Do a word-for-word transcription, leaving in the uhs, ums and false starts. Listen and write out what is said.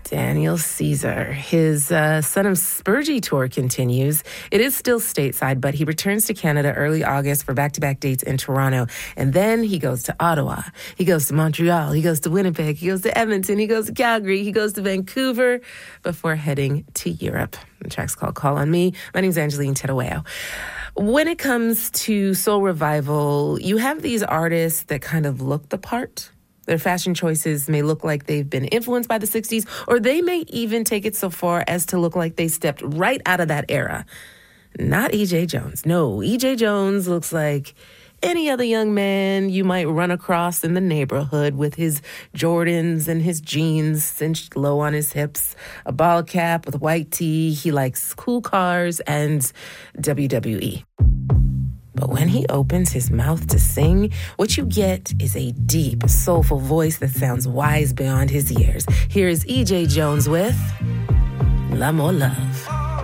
Daniel Caesar. His uh, Son of Spurgey tour continues. It is still stateside, but he returns to Canada early August for back-to-back dates in Toronto. And then he goes to Ottawa. He goes to Montreal. He goes to Winnipeg. He goes to Edmonton. He goes to Calgary. He goes to Vancouver before heading to Europe. The track's called Call on Me. My name's Angeline Tedaweo. When it comes to soul revival, you have these artists that kind of look the part. Their fashion choices may look like they've been influenced by the sixties, or they may even take it so far as to look like they stepped right out of that era. Not E J Jones. No, E J Jones looks like any other young man you might run across in the neighborhood with his Jordans and his jeans cinched low on his hips, a ball cap with a white tee. He likes cool cars and W W E. But when he opens his mouth to sing, what you get is a deep, soulful voice that sounds wise beyond his years. Here is E J Jones with L'Amour Love.